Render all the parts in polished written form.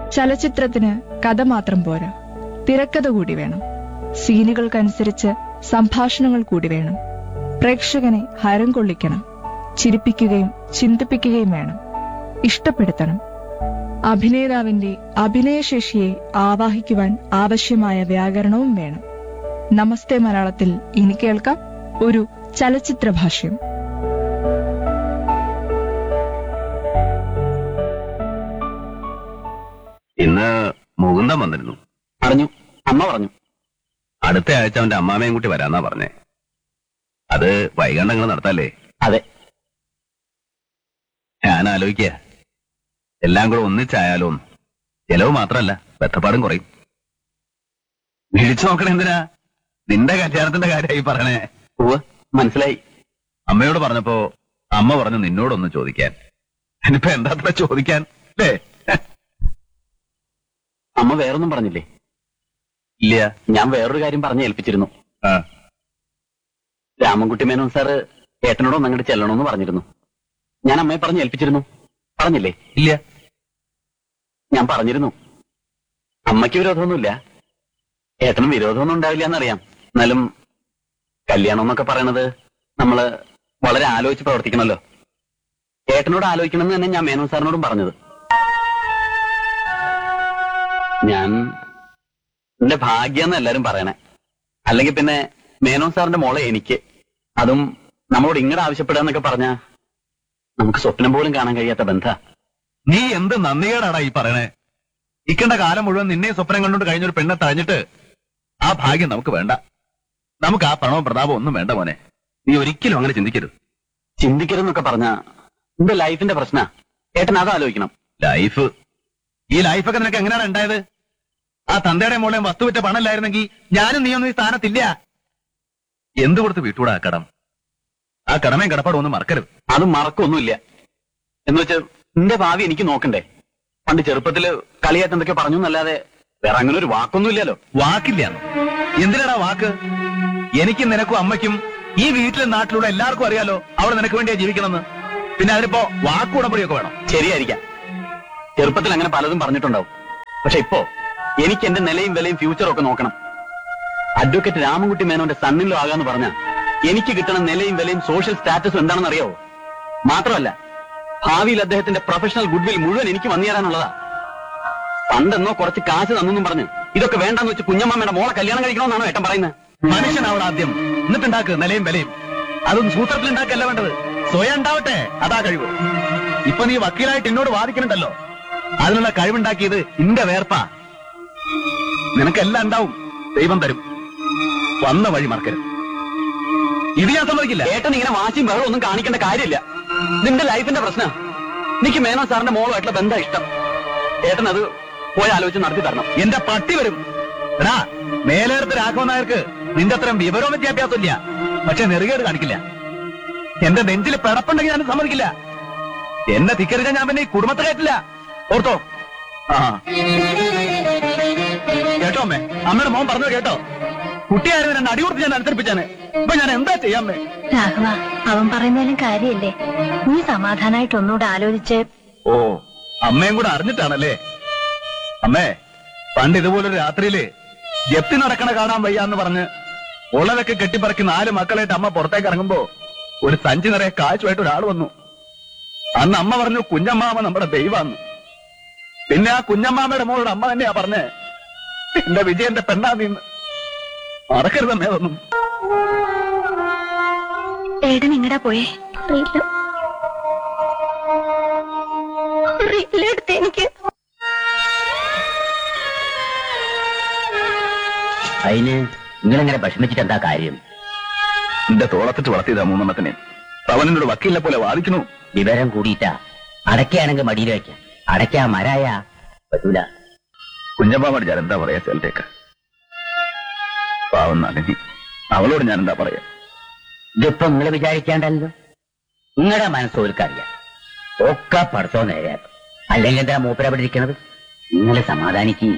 ചലച്ചിത്രത്തിന് കഥ മാത്രം പോരാ, തിരക്കഥ കൂടി വേണം. സീനുകൾക്കനുസരിച്ച് സംഭാഷണങ്ങൾ കൂടി വേണം. പ്രേക്ഷകനെ ഹരം കൊള്ളിക്കണം. ചിരിപ്പിക്കുകയും ചിന്തിപ്പിക്കുകയും വേണം. ഇഷ്ടപ്പെടുത്തണം. അഭിനേതാവിന്റെ അഭിനയശേഷിയെ ആവാഹിക്കുവാൻ ആവശ്യമായ വ്യാകരണവും വേണം. നമസ്തേ മലയാളത്തിൽ ഇനി കേൾക്കാം ഒരു ചലച്ചിത്ര ഭാഷ്യം. ഇന്ന് മുകുന്ദൻ വന്നിരുന്നു. അറിഞ്ഞു, അമ്മ പറഞ്ഞു. അടുത്ത ആഴ്ച അവന്റെ അമ്മാമയും കൂട്ടി വരാന്നാ പറഞ്ഞേ. അത് വൈകാണ്ടങ്ങൾ നടത്താല്ലേ? അതെ. ഞാൻ ആലോചിക്കുക, എല്ലാം കൂടെ ഒന്നിച്ചായാലോ. ചെലവ് മാത്രല്ല, ബന്ധപ്പാടും കുറയും. വിളിച്ചു നോക്കണേ എന്തിനാ? നിന്റെ കല്യാണത്തിന്റെ കാര്യമായി പറയണേ. മനസ്സിലായി. അമ്മയോട് പറഞ്ഞപ്പോ അമ്മ പറഞ്ഞു നിന്നോടൊന്ന് ചോദിക്കാൻ. ഇനിയിപ്പോ എന്താ അത്ര ചോദിക്കാൻ അല്ലേ? അമ്മ വേറൊന്നും പറഞ്ഞില്ലേ? ഇല്ല. ഞാൻ വേറൊരു കാര്യം പറഞ്ഞ് ഏൽപ്പിച്ചിരുന്നു. രാമൻകുട്ടി മേനോൻ സാറ് ഏട്ടനോട് ഒന്നങ്ങോട്ട് ചെല്ലണമെന്ന് പറഞ്ഞിരുന്നു. ഞാൻ അമ്മയെ പറഞ്ഞ് ഏൽപ്പിച്ചിരുന്നു. പറഞ്ഞില്ലേ? ഇല്ല. ഞാൻ പറഞ്ഞിരുന്നു. അമ്മയ്ക്ക് വിരോധമൊന്നുമില്ല, ഏട്ടനും വിരോധമൊന്നും ഉണ്ടാവില്ല എന്നറിയാം. എന്നാലും കല്യാണം എന്നൊക്കെ പറയണത് നമ്മള് വളരെ ആലോചിച്ച് പ്രവർത്തിക്കണമല്ലോ. ഏട്ടനോട് ആലോചിക്കണമെന്ന് തന്നെ ഞാൻ മേനോൻ സാറിനോടും പറഞ്ഞത്. ഞാൻ എന്റെ ഭാഗ്യെന്ന് എല്ലാരും പറയണേ. അല്ലെങ്കിൽ പിന്നെ മേനോൻ സാറിന്റെ മോളെ എനിക്ക്, അതും നമ്മളോട് ഇങ്ങോട്ട് ആവശ്യപ്പെടുക എന്നൊക്കെ പറഞ്ഞാ നമുക്ക് സ്വപ്നം പോലും കാണാൻ കഴിയാത്ത ബന്ധ. നീ എന്ത് നന്ദികേടാടാ ഈ പറയണേ? ഇക്കണ്ട കാലം മുഴുവൻ നിന്നെ സ്വപ്നം കണ്ടുകൊണ്ട് കഴിഞ്ഞൊരു പെണ്ണെ തഴഞ്ഞിട്ട് ആ ഭാഗ്യം നമുക്ക് വേണ്ട. നമുക്ക് ആ പണവും പ്രതാപവും ഒന്നും വേണ്ട മോനെ. നീ ഒരിക്കലും അങ്ങനെ ചിന്തിക്കരുത്. ചിന്തിക്കരുതെന്നൊക്കെ പറഞ്ഞാ എന്റെ ലൈഫിന്റെ പ്രശ്ന. ഏട്ടൻ അത് ആലോചിക്കണം. ലൈഫ്? ഈ ലൈഫൊക്കെ നിനക്ക് എങ്ങനെയാണ് ഉണ്ടായത്? ആ തന്തയുടെ മോളെയും വസ്തു വിറ്റ പണമില്ലായിരുന്നെങ്കിൽ ഞാനും നീയൊന്നും ഈ സ്ഥാനത്തില്ല. എന്ത് കൊടുത്ത് വീട്ടൂടെ ആ കടം? ആ കടമയും കടപ്പാടും ഒന്നും മറക്കരുത്. അത് മറക്കൊന്നുമില്ല. എന്ന് വെച്ചാൽ എന്റെ ഭാവി എനിക്ക് നോക്കണ്ടേ? പണ്ട് ചെറുപ്പത്തില് കളിയായിട്ട് എന്തൊക്കെ പറഞ്ഞു എന്നല്ലാതെ വേറെ അങ്ങനെ ഒരു വാക്കൊന്നുമില്ലല്ലോ. വാക്കില്ല? എന്തിനാടാ വാക്ക്? എനിക്കും നിനക്കും അമ്മയ്ക്കും ഈ വീട്ടിലും നാട്ടിലുള്ള എല്ലാവർക്കും അറിയാലോ അവൾ നിനക്ക് വേണ്ടിയാ ജീവിക്കണമെന്ന്. പിന്നെ അതിനിപ്പോ വാക്കുടമ്പടിയൊക്കെ വേണം. ശരിയായിരിക്കാം, ചെറുപ്പത്തിൽ അങ്ങനെ പലതും പറഞ്ഞിട്ടുണ്ടാവും. പക്ഷെ ഇപ്പോ എനിക്ക് എന്റെ നിലയും വിലയും ഫ്യൂച്ചറും ഒക്കെ നോക്കണം. അഡ്വക്കേറ്റ് രാമൻകുട്ടി മേനോന്റെ സണ്ണിലോ ആകാന്ന് പറഞ്ഞാൽ എനിക്ക് കിട്ടണ നിലയും വിലയും സോഷ്യൽ സ്റ്റാറ്റസും എന്താണെന്ന് അറിയാവോ? മാത്രമല്ല ഭാവിയിൽ അദ്ദേഹത്തിന്റെ പ്രൊഫഷണൽ ഗുഡ്വിൽ മുഴുവൻ എനിക്ക് വന്നു തരാനുള്ളതാ. പണ്ടെന്നോ കുറച്ച് കാശ് തന്നെന്നും പറഞ്ഞ് ഇതൊക്കെ വേണ്ടെന്ന് വെച്ച് കുഞ്ഞമ്മയുടെ മോളെ കല്യാണം കഴിക്കണമെന്നാണോ ഏട്ടൻ പറയുന്നത്? മനുഷ്യനാവണം ആദ്യം, എന്നിട്ടുണ്ടാക്ക് നിലയും വിലയും. അതൊന്നും സൂത്രത്തിൽ ഉണ്ടാക്കല്ല വേണ്ടത്, സ്വയം ഉണ്ടാവട്ടെ. അതാ കഴിവ്. ഇപ്പൊ നീ വക്കീലായിട്ട് എന്നോട് വാദിക്കണുണ്ടല്ലോ, അതിനുള്ള കഴിവുണ്ടാക്കിയത് ഇന്റെ വേർപ്പാ. നിനക്കെല്ലാം ഉണ്ടാവും, ദൈവം തരും. വന്ന വഴി മറക്കരുത്. ഇത് ഞാൻ സമ്മതിക്കില്ല. ഏട്ടൻ ഇങ്ങനെ വാശിയും ബഹളം ഒന്നും കാണിക്കേണ്ട കാര്യമില്ല. നിന്റെ ലൈഫിന്റെ പ്രശ്നം. എനിക്ക് മേനോൻ സാറിന്റെ മോളുമായിട്ടുള്ള ബന്ധം ഇഷ്ടം. ഏട്ടൻ അത് പോയി ആലോചിച്ച് നടത്തി തരണം. എന്റെ പട്ടി വരും. എടാ, മേലേർത്ത് രാഘവൻ നായർക്ക് നിന്റെ അത്രയും വിവരവും വിദ്യാഭ്യാസമില്ല, പക്ഷെ നെറുകേട് കാണിക്കില്ല. എന്റെ നെഞ്ചിൽ പിടപ്പുണ്ടെങ്കിൽ ഞാൻ സമ്മതിക്കില്ല. എന്നെ ധിക്കരിച്ചാൽ ഞാൻ പിന്നെ ഈ കുടുംബത്തെ കയറ്റില്ല. ഓർത്തോ? ആ കേട്ടോ അമ്മേ? അമ്മയുടെ മോൻ പറഞ്ഞത് കേട്ടോ? കുട്ടിയായിരുന്നു എന്നെ അടി കൊടുത്ത് ഞാൻ അനുസരിപ്പിച്ചാണ്. ഇപ്പൊ ഞാൻ എന്താ ചെയ്യാമ്മേ? രാഘവ, അവൻ പറയുന്നതിലും കാര്യല്ലേ? നീ സമാധാനായിട്ട് ഒന്നുകൂടെ ആലോചിച്ച്. ഓ, അമ്മയും കൂടെ അറിഞ്ഞിട്ടാണല്ലേ? അമ്മേ, പണ്ട് ഇതുപോലൊരു രാത്രിയില് ജപ്തി നടക്കണ കാണാൻ വയ്യാന്ന് പറഞ്ഞ് ഉള്ളതൊക്കെ കെട്ടിപ്പറക്കി 4 മക്കളായിട്ട് അമ്മ പുറത്തേക്ക് ഇറങ്ങുമ്പോ ഒരു സഞ്ചി നിറയെ കാശുമായിട്ട് ഒരാൾ വന്നു. അന്ന് അമ്മ പറഞ്ഞു കുഞ്ഞമ്മാമ നമ്മുടെ ദൈവാന്ന്. പിന്നെ ആ കുഞ്ഞമ്മാമയുടെ മോളോട് അമ്മ തന്നെയാ പറഞ്ഞേ, എന്റെ വിജയന്റെ പെണ്ണാ നീന്ന്. മറക്കരുതമ്മേ അതൊന്നും. ഏട്ടൻ എങ്ങടാ പോയേ? എനിക്ക് അതിന് നിങ്ങളെങ്ങനെ വിഷമിച്ചിട്ട് എന്താ കാര്യം? എന്റെ തോളത്തിട്ട് വളർത്തിയതാ 3 അവനോട് വക്കീലിനെ പോലെ വാദിക്കണു. വിവരം കൂടിയിട്ടാ. അടയ്ക്കാണെങ്കിൽ മടിയിൽ വയ്ക്കാം. അടയ്ക്കാ മരായ പറ്റൂല. കുഞ്ഞമ്മാമോട് ഞാൻ എന്താ പറയാ? സ്ഥലത്തേക്ക് പാവം നളിനി, അവളോട് ഞാൻ എന്താ പറയാ? ഇതിപ്പോ നിങ്ങള് വിചാരിക്കാണ്ടല്ലോ. നിങ്ങളുടെ മനസ്സോൽക്കറിയാം. ഒക്കെ പഠിച്ചോ നേരെയാക്കും. അല്ലെങ്കിൽ എന്താ മൂപ്പര പിടിക്കുന്നത്? നിങ്ങളെ സമാധാനിക്കും.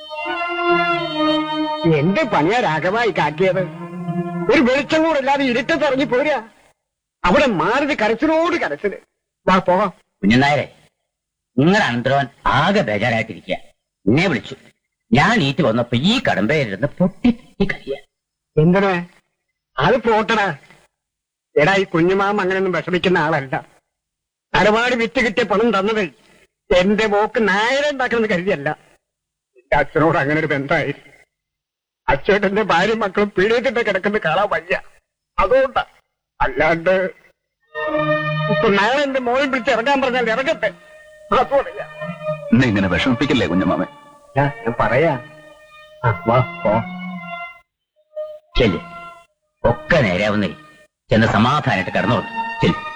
എന്റെ പണിയാ രാഘവായി കാട്ടിയത്. ഒരു വെളിച്ചം കൂടില്ലാതെ ഇരുട്ടത്ത് ഇറങ്ങി പോരാ. അവിടെ മാറിത് കരച്ചിലോട് കരച്ചില്. വാ പോവാം. കുഞ്ഞനായരെ, നിങ്ങൾ അനന്തരവൻ ആകെ ബേജാറായിട്ടിരിക്കുക. എന്നെ വിളിച്ചു. ഞാൻ ഈറ്റ് വന്നപ്പോ ഈ കടമ്പയിലിരുന്ന് പൊട്ടി കഴിയ. എന്തിനാ അത് പോട്ടടാ. എടാ, ഈ കുഞ്ഞുമാമ അങ്ങനെയൊന്നും വിഷമിക്കുന്ന ആളല്ല. ഒരുപാട് വിറ്റ് കിട്ടിയ പണം തന്നത് എന്റെ മോക്ക് നായരെ ഉണ്ടാക്കണമെന്ന് കരുതിയല്ല. എന്റെ അച്ഛനോട് അങ്ങനെ ഒരു ബന്ധമായിരുന്നു. അച്ഛന്റെ ഭാര്യയും മക്കളും പീഡിച്ചിട്ട് കിടക്കുന്ന കാണാൻ വയ്യ, അതുകൊണ്ടാ. അല്ലാണ്ട് ഇപ്പൊ നാളെ എന്റെ മോളിൽ പിടിച്ച് ഇറങ്ങാൻ പറഞ്ഞാൽ ഇറങ്ങട്ടെ, അതുകൊണ്ടല്ല. എന്നെ ഇങ്ങനെ വിഷമിപ്പിക്കല്ലേ കുഞ്ഞമാമൻ. ഞാൻ പറയാ. വാ പോ. ചെല്ല്, ഒക്കെ നേരെയാവുന്നേ. ചെന്ന് സമാധാനായിട്ട് കിടന്നോളൂ. ചെല്ല്.